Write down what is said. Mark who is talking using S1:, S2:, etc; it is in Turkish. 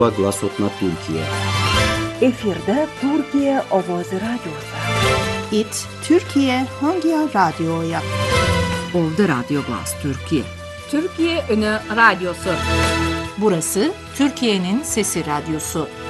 S1: Glasotna Türkiye.
S2: Efirde Türkiye Ovozi Radyosu.
S3: It Türkiye Hangi Radyo'ya?
S4: Ovda Radyo Glas Türkiye.
S5: Türkiye Önü Radyosu.
S3: Burası Türkiye'nin Sesi Radyosu.